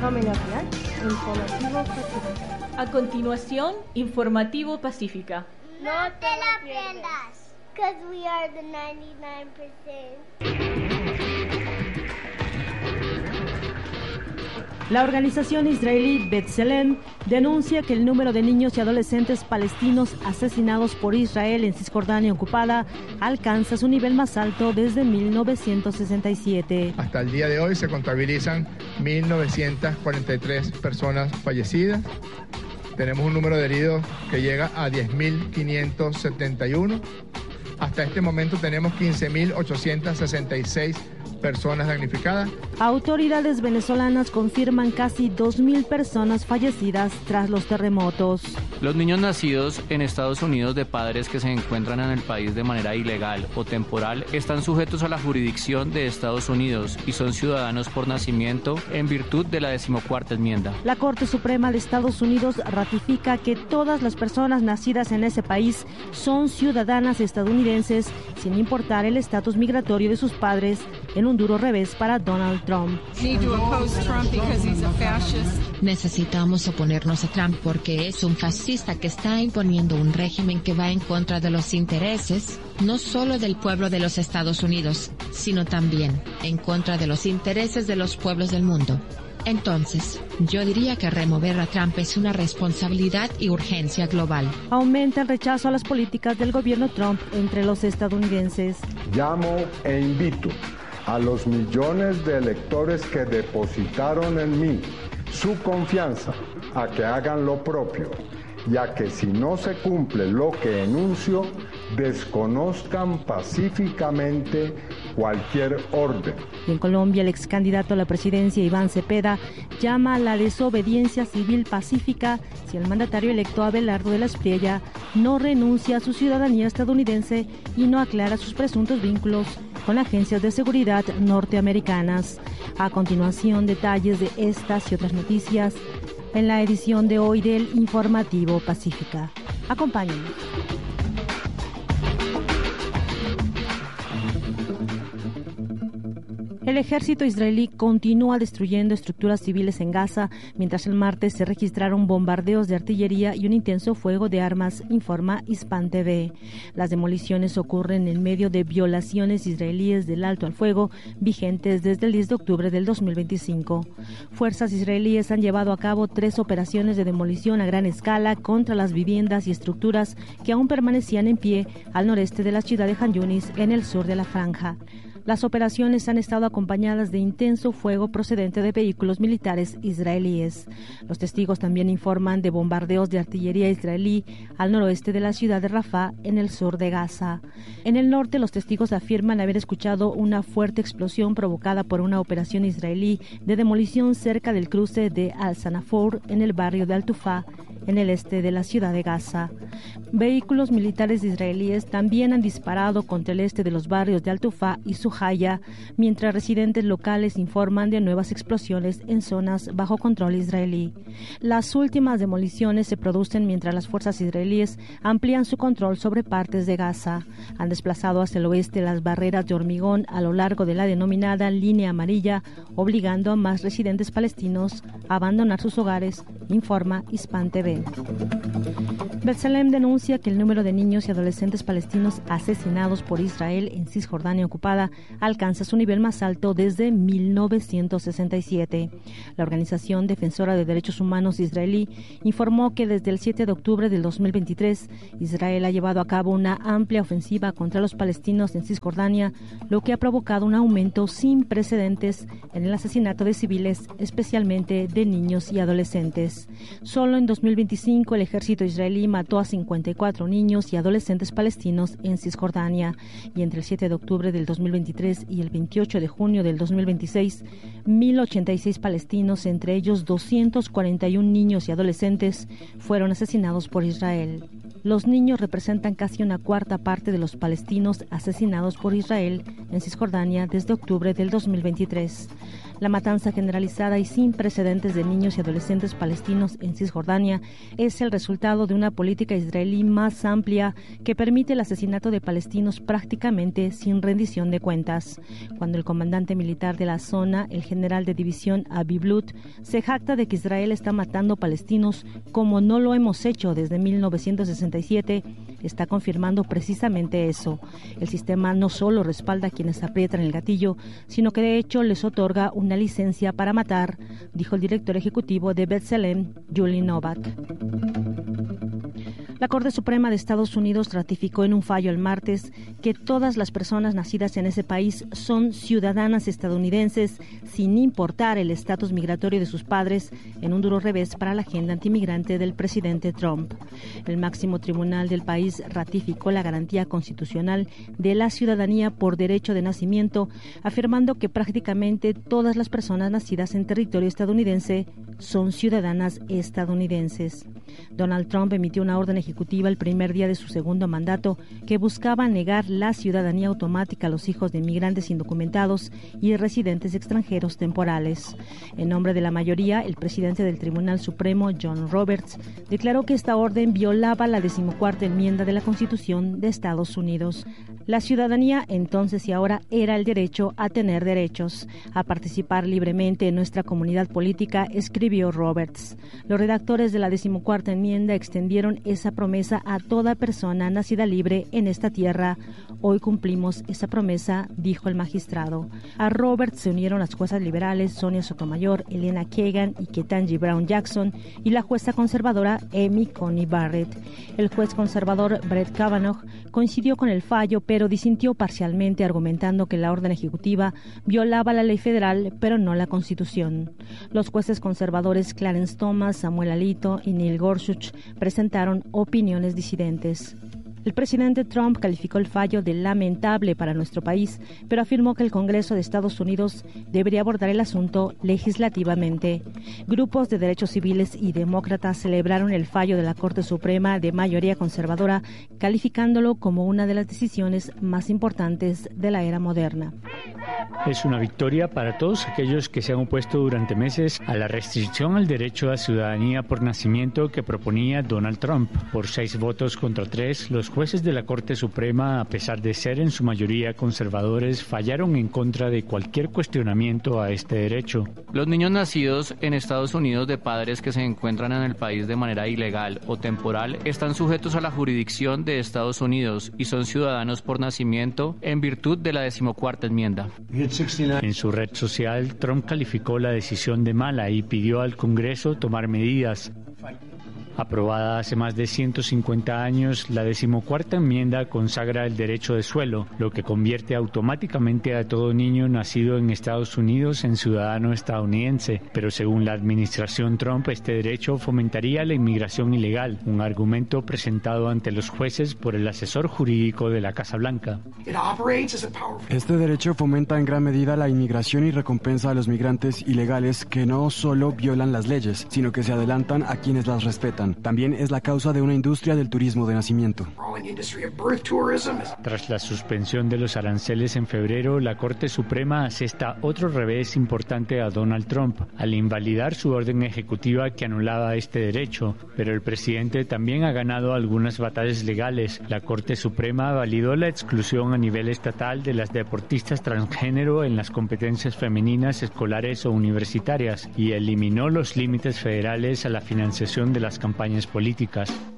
Coming up next, Informativo Pacífica. A continuación, Informativo Pacífica. No te la pierdas, because we are the 99%. La organización israelí B'Tselem denuncia que el número de niños y adolescentes palestinos asesinados por Israel en Cisjordania ocupada alcanza su nivel más alto desde 1967. Hasta el día de hoy se contabilizan 1.943 personas fallecidas. Tenemos un número de heridos que llega a 10.571. Hasta este momento tenemos 15.866 personas damnificadas. Autoridades venezolanas confirman casi 2.000 personas fallecidas tras los terremotos. Los niños nacidos en Estados Unidos de padres que se encuentran en el país de manera ilegal o temporal están sujetos a la jurisdicción de Estados Unidos y son ciudadanos por nacimiento en virtud de la 14ª enmienda. La Corte Suprema de Estados Unidos ratifica que todas las personas nacidas en ese país son ciudadanas estadounidenses sin importar el estatus migratorio de sus padres, en un duro revés para Donald Trump. Necesitamos oponernos a Trump porque es un fascista que está imponiendo un régimen que va en contra de los intereses, no solo del pueblo de los Estados Unidos, sino también en contra de los intereses de los pueblos del mundo. Entonces, yo diría que remover a Trump es una responsabilidad y urgencia global. Aumenta el rechazo a las políticas del gobierno Trump entre los estadounidenses. Llamo e invito a los millones de electores que depositaron en mí su confianza a que hagan lo propio, ya que si no se cumple lo que enuncio, desconozcan pacíficamente cualquier orden. Y en Colombia, el ex candidato a la presidencia, Iván Cepeda, llama a la desobediencia civil pacífica si el mandatario electo Abelardo de la Espriella no renuncia a su ciudadanía estadounidense y no aclara sus presuntos vínculos con agencias de seguridad norteamericanas. A continuación, detalles de estas y otras noticias en la edición de hoy del Informativo Pacífica. Acompáñenos. El ejército israelí continúa destruyendo estructuras civiles en Gaza, mientras el martes se registraron bombardeos de artillería y un intenso fuego de armas, informa Hispan TV. Las demoliciones ocurren en medio de violaciones israelíes del alto al fuego vigentes desde el 10 de octubre del 2025. Fuerzas israelíes han llevado a cabo 3 operaciones de demolición a gran escala contra las viviendas y estructuras que aún permanecían en pie al noreste de la ciudad de Han Yunis, en el sur de la franja. Las operaciones han estado acompañadas de intenso fuego procedente de vehículos militares israelíes. Los testigos también informan de bombardeos de artillería israelí al noroeste de la ciudad de Rafah, en el sur de Gaza. En el norte, los testigos afirman haber escuchado una fuerte explosión provocada por una operación israelí de demolición cerca del cruce de Al-Sanafour, en el barrio de Al-Tufá, en el este de la ciudad de Gaza. Vehículos militares israelíes también han disparado contra el este de los barrios de Al-Tufá y Suhaya, mientras residentes locales informan de nuevas explosiones en zonas bajo control israelí. Las últimas demoliciones se producen mientras las fuerzas israelíes amplían su control sobre partes de Gaza. Han desplazado hacia el oeste las barreras de hormigón a lo largo de la denominada línea amarilla, obligando a más residentes palestinos a abandonar sus hogares, informa Hispan TV. B'Tselem denuncia que el número de niños y adolescentes palestinos asesinados por Israel en Cisjordania ocupada alcanza su nivel más alto desde 1967. La organización defensora de derechos humanos israelí informó que desde el 7 de octubre del 2023, Israel ha llevado a cabo una amplia ofensiva contra los palestinos en Cisjordania, lo que ha provocado un aumento sin precedentes en el asesinato de civiles, especialmente de niños y adolescentes. Solo en 2025, el ejército israelí mató a 54 niños y adolescentes palestinos en Cisjordania, y entre el 7 de octubre del 2023 y el 28 de junio del 2026, 1.086 palestinos, entre ellos 241 niños y adolescentes, fueron asesinados por Israel. Los niños representan casi una cuarta parte de los palestinos asesinados por Israel en Cisjordania desde octubre del 2023. La matanza generalizada y sin precedentes de niños y adolescentes palestinos en Cisjordania es el resultado de una política israelí más amplia que permite el asesinato de palestinos prácticamente sin rendición de cuentas. Cuando el comandante militar de la zona, el general de división Avi Blut, se jacta de que Israel está matando palestinos como no lo hemos hecho desde 1967, está confirmando precisamente eso. El sistema no solo respalda a quienes aprietan el gatillo, sino que de hecho les otorga una licencia para matar, dijo el director ejecutivo de B'Tselem, Julie Novak. La Corte Suprema de Estados Unidos ratificó en un fallo el martes que todas las personas nacidas en ese país son ciudadanas estadounidenses sin importar el estatus migratorio de sus padres, en un duro revés para la agenda antimigrante del presidente Trump. El máximo tribunal del país ratificó la garantía constitucional de la ciudadanía por derecho de nacimiento, afirmando que prácticamente todas las personas nacidas en territorio estadounidense son ciudadanas estadounidenses. Donald Trump emitió una orden ejecutiva el primer día de su segundo mandato que buscaba negar la ciudadanía automática a los hijos de inmigrantes indocumentados y residentes extranjeros temporales. En nombre de la mayoría, el presidente del Tribunal Supremo, John Roberts, declaró que esta orden violaba la 14ª enmienda de la Constitución de Estados Unidos. La ciudadanía, entonces y ahora, era el derecho a tener derechos, a participar libremente en nuestra comunidad política, escribió Roberts. Los redactores de la 14ª enmienda extendieron esa promesa a toda persona nacida libre en esta tierra. Hoy cumplimos esa promesa, dijo el magistrado. A Roberts se unieron las juezas liberales Sonia Sotomayor, Elena Kagan y Ketanji Brown Jackson y la jueza conservadora Amy Coney Barrett. El juez conservador Brett Kavanaugh coincidió con el fallo, pero disintió parcialmente, argumentando que la orden ejecutiva violaba la ley federal, pero no la Constitución. Los jueces conservadores Clarence Thomas, Samuel Alito y Neil Gorsuch presentaron opiniones disidentes. El presidente Trump calificó el fallo de lamentable para nuestro país, pero afirmó que el Congreso de Estados Unidos debería abordar el asunto legislativamente. Grupos de derechos civiles y demócratas celebraron el fallo de la Corte Suprema de mayoría conservadora, calificándolo como una de las decisiones más importantes de la era moderna. Es una victoria para todos aquellos que se han opuesto durante meses a la restricción al derecho a ciudadanía por nacimiento que proponía Donald Trump. Por 6 votos contra 3, los jueces de la Corte Suprema, a pesar de ser en su mayoría conservadores, fallaron en contra de cualquier cuestionamiento a este derecho. Los niños nacidos en Estados Unidos de padres que se encuentran en el país de manera ilegal o temporal están sujetos a la jurisdicción de Estados Unidos y son ciudadanos por nacimiento en virtud de la 14ª enmienda. En su red social, Trump calificó la decisión de mala y pidió al Congreso tomar medidas. Aprobada hace más de 150 años, la 14ª enmienda consagra el derecho de suelo, lo que convierte automáticamente a todo niño nacido en Estados Unidos en ciudadano estadounidense. Pero según la administración Trump, este derecho fomentaría la inmigración ilegal, un argumento presentado ante los jueces por el asesor jurídico de la Casa Blanca. Este derecho fomenta en gran medida la inmigración y recompensa a los migrantes ilegales que no solo violan las leyes, sino que se adelantan a quienes las respetan. También es la causa de una industria del turismo de nacimiento. Tras la suspensión de los aranceles en febrero, la Corte Suprema asesta otro revés importante a Donald Trump al invalidar su orden ejecutiva que anulaba este derecho. Pero el presidente también ha ganado algunas batallas legales. La Corte Suprema validó la exclusión a nivel estatal de las deportistas transgénero en las competencias femeninas escolares o universitarias y eliminó los límites federales a la financiación de las campañas políticas.